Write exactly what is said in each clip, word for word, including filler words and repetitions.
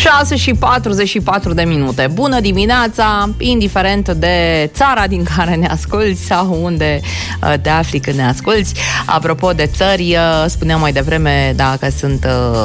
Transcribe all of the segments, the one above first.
șase și patruzeci și patru de minute. Bună dimineața, indiferent de țara din care ne asculți sau unde te afli când ne asculți. Apropo de țări, spuneam mai devreme dacă sunt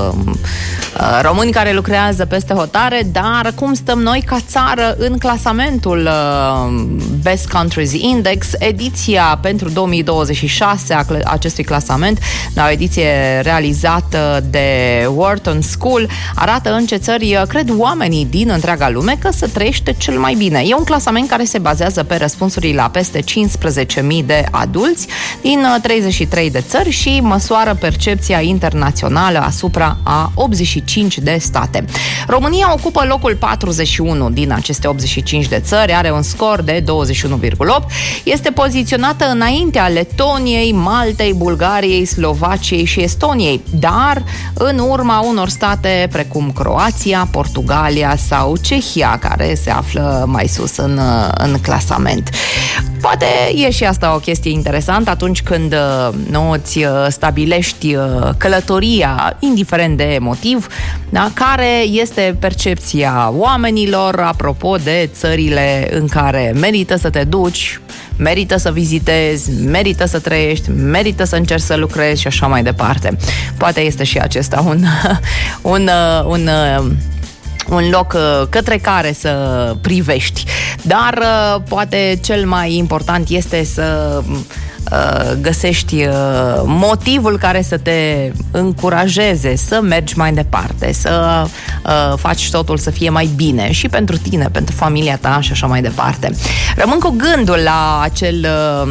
români care lucrează peste hotare, dar cum stăm noi ca țară în clasamentul Best Countries Index, ediția pentru două mii douăzeci și șase a acestui clasament, o ediție realizată de Wharton School, arată în ce țări cred oamenii din întreaga lume că se trăiește cel mai bine. E un clasament care se bazează pe răspunsuri la peste cincisprezece mii de adulți din treizeci și trei de țări și măsoară percepția internațională asupra a optzeci și cinci de state. România ocupă locul patruzeci și unu din aceste optzeci și cinci de țări, are un scor de douăzeci și unu virgulă opt, este poziționată înaintea Letoniei, Maltei, Bulgariei, Slovaciei și Estoniei, dar în urma unor state precum Croația, Portugalia sau Cehia, care se află mai sus în, în clasament. Poate e și asta o chestie interesantă atunci când nu îți stabilești călătoria, indiferent de motiv, da? Care este percepția oamenilor apropo de țările în care merită să te duci, merită să vizitezi, merită să trăiești, merită să încerci să lucrezi și așa mai departe. Poate este și acesta un, un, un, un loc către care să privești. Dar poate cel mai important este să găsești motivul care să te încurajeze să mergi mai departe, să faci totul să fie mai bine și pentru tine, pentru familia ta și așa mai departe. Rămân cu gândul la acel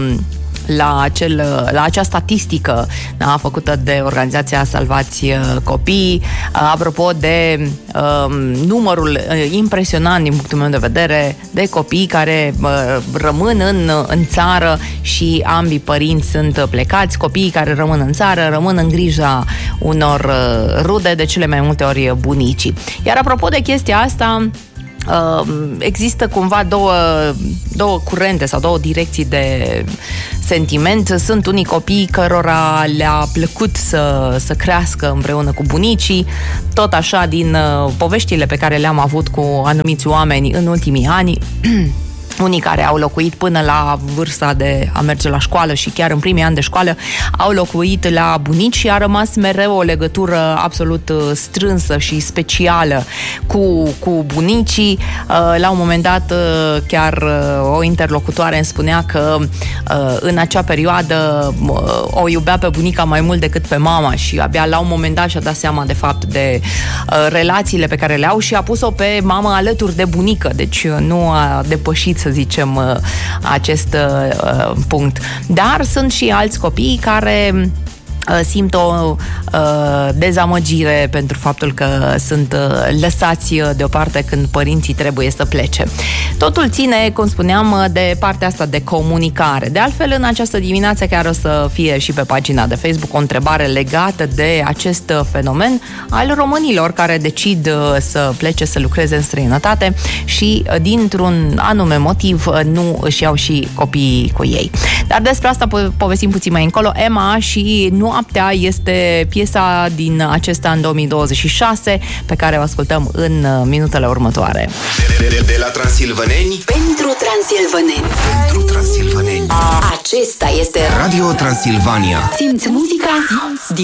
la, acel, la acea statistică, da, făcută de organizația Salvați Copii, apropo de um, numărul impresionant din punctul meu de vedere de copii care uh, rămân în, în țară și ambii părinți sunt plecați. Copiii care rămân în țară rămân în grija unor uh, rude, de cele mai multe ori bunicii. Iar apropo de chestia asta, Uh, există cumva două, două curente sau două direcții de sentiment. Sunt unii copii cărora le-a plăcut să, să crească împreună cu bunicii, tot așa din uh, poveștile pe care le-am avut cu anumiți oameni în ultimii ani. Unii care au locuit până la vârsta de a merge la școală și chiar în primii ani de școală au locuit la bunici și a rămas mereu o legătură absolut strânsă și specială cu, cu bunicii. La un moment dat chiar o interlocutoare îmi spunea că în acea perioadă o iubea pe bunica mai mult decât pe mama și abia la un moment dat și-a dat seama de fapt de relațiile pe care le au și a pus-o pe mamă alături de bunică, deci nu a depășit, să zicem, acest uh, punct. Dar sunt și alți copii care simt o uh, dezamăgire pentru faptul că sunt uh, lăsați deoparte când părinții trebuie să plece. Totul ține, cum spuneam, de partea asta de comunicare. De altfel, în această dimineață chiar o să fie și pe pagina de Facebook o întrebare legată de acest fenomen al românilor care decid uh, să plece să lucreze în străinătate și uh, dintr-un anume motiv uh, nu își iau și copiii cu ei. Dar despre asta po- povestim puțin mai încolo. Emma și Nu Noaptea este piesa din acest an două mii douăzeci și șase pe care o ascultăm în minutele următoare. De, de, de la transilvaneni pentru transilvaneni. Pentru transilvaneni. Acesta este Radio Transilvania. Simți muzica